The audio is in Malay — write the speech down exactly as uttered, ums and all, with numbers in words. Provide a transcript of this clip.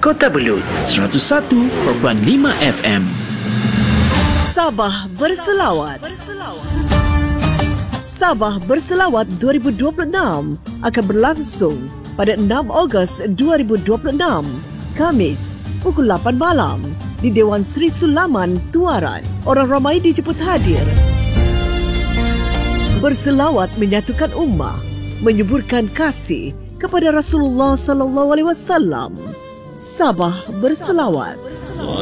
Kota Belud seratus satu perpuluhan lima F M. Sabah Berselawat. Sabah Berselawat dua ribu dua puluh enam akan berlangsung pada enam Ogos dua ribu dua puluh enam, Khamis, pukul lapan malam di Dewan Sri Sulaman, Tuaran. Orang ramai dijemput hadir. Berselawat menyatukan ummah, menyuburkan kasih kepada Rasulullah sallallahu alaihi wasallam. Sabah Berselawat.